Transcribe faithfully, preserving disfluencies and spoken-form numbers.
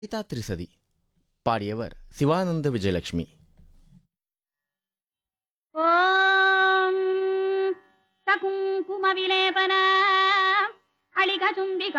கீதா திரிசதி பாடியவர் சிவானந்த விஜயலட்சுமி. ஓம் சகுங்கும விலேபன அளிக சும்பிக